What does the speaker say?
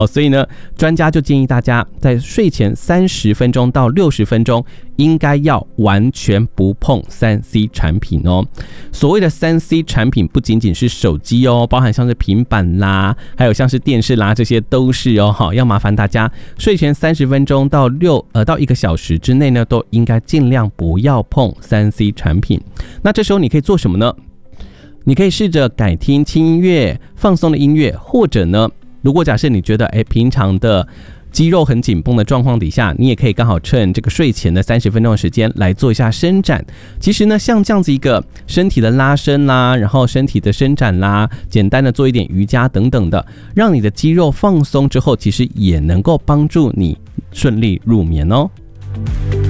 所以呢，专家就建议大家在睡前30分钟到60分钟应该要完全不碰3C 产品哦。所谓的3C 产品不仅仅是手机哦，包含像是平板啦，还有像是电视啦，这些都是哦。要麻烦大家睡前30分钟到1个小时之内呢，都应该尽量不要碰3C 产品。那这时候你可以做什么呢？你可以试着改听轻音乐、放松的音乐，或者呢，如果假设你觉得平常的肌肉很紧绷的状况底下，你也可以刚好趁这个睡前的30分钟的时间来做一下伸展。其实呢，像这样子一个身体的拉伸啦，然后身体的伸展啦，简单的做一点瑜伽等等的，让你的肌肉放松之后，其实也能够帮助你顺利入眠哦。